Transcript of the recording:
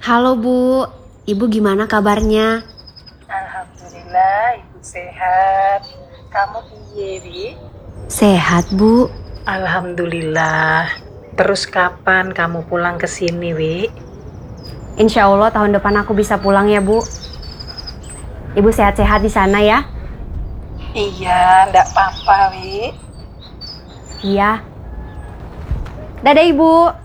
Halo Bu, Ibu gimana kabarnya? Alhamdulillah, ibu sehat. Kamu piye, Wi? Sehat Bu. Alhamdulillah. Terus kapan kamu pulang ke sini, Wi? Insya Allah tahun depan aku bisa pulang ya Bu. Ibu sehat-sehat di sana ya? Iya, ndak apa-apa, Wi. Iya. Dadah Ibu.